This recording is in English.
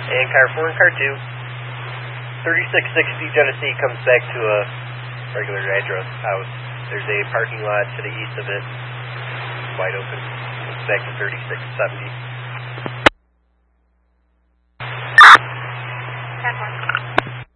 And car 4 and car 2. 3660 Genesee comes back to a regular address house. There's a parking lot to the east of it, wide open. Comes back to 3670.